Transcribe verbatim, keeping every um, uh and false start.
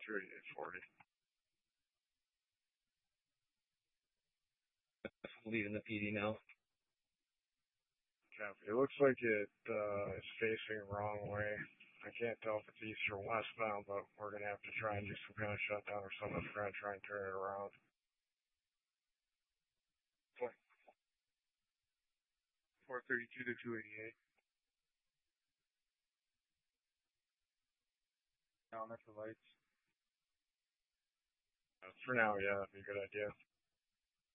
two eighty-eight forty. Leaving the P D now. Copy. It looks like it uh, is facing the wrong way. I can't tell if it's east or westbound, but we're going to have to try and do some kind of shutdown or something. We're going to try and turn it around. four thirty-two to two eighty-eight. Down at the lights. Uh, for now, yeah, that'd be a good idea.